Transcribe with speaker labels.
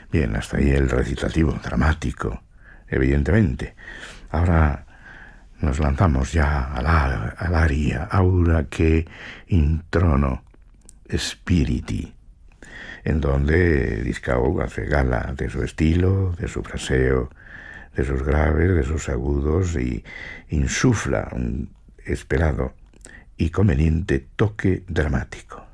Speaker 1: Bien, hasta ahí el recitativo dramático, evidentemente. Ahora nos lanzamos ya al aria aura che in trono spiriti, en donde Discaud hace gala de su estilo, de su fraseo, de sus graves, de sus agudos, y insufla un esperado y conveniente toque dramático.